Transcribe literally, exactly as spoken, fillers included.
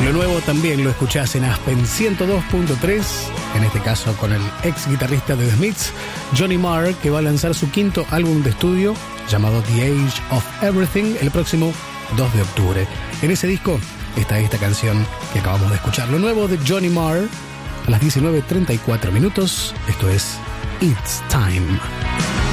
Lo nuevo también lo escuchás en Aspen ciento dos punto tres, en este caso con el ex guitarrista de The Smiths, Johnny Marr, que va a lanzar su quinto álbum de estudio llamado The Age of Everything el próximo dos de octubre. En ese disco está esta canción que acabamos de escuchar. Lo nuevo de Johnny Marr a las diecinueve treinta y cuatro minutos. Esto es It's Time.